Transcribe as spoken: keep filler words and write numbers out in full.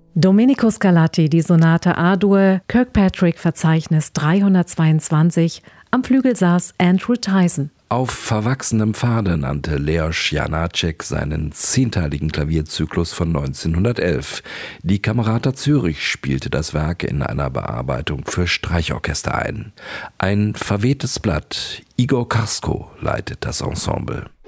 Domenico Scarlatti, die Sonate A-Dur, Kirkpatrick-Verzeichnis dreihundertzweiundzwanzig, am Flügel saß Andrew Tyson. Auf verwachsenem Pfade nannte Leos Janáček seinen zehnteiligen Klavierzyklus von neunzehnhundertelf. Die Camerata Zürich spielte das Werk in einer Bearbeitung für Streichorchester ein. Ein verwehtes Blatt, Igor Karsko leitet das Ensemble.